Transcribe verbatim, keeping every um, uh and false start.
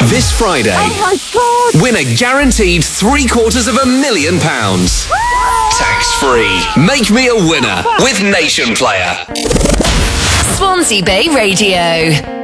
This Friday, Oh my God! win a guaranteed three quarters of a million pounds. Tax free. Make me a winner with Nation Player. Swansea Bay Radio.